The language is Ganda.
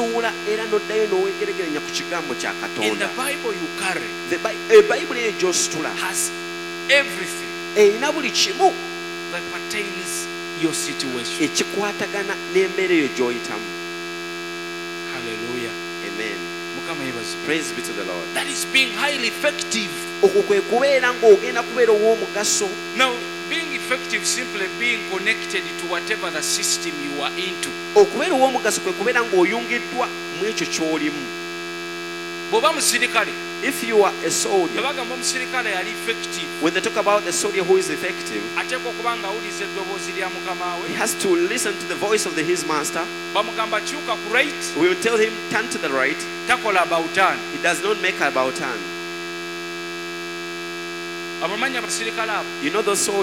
n'ozuula era n'oddayo n'oweegeregeranya ku kigambo kya In the Katonda. Bible you carry Bayibuli eyo gy'ositula has everything erina buli kimu that pertains your situation. ekikwatagana n'embeera eyo gy'oyitamu. Hallelujah. Amen. Mukama yebazi. Praise be to the Lord. That is being highly effective. Okwo kwe kubeera ng'ogenda kubeera ow'omugaso. Now, being effective simply being connected to whatever the system you are into. Okubeera ow'omugaso kwe kubeera ng'oyungiddwa mu ekyo ky'olimu. Bw'oba musirikale, If you are a soldier, bagamba omusirikale yali effective, when they talk about the soldier who is effective, ateekwa okuba ng'awuliriza eddoboozi lya mukama he we. has to listen to the voice of his master. Bamugamba kyuka ku right, We will tell him, turn to the right. takola about turn. He does not make about turn. Abamanyi abasirikale abo You know those soldiers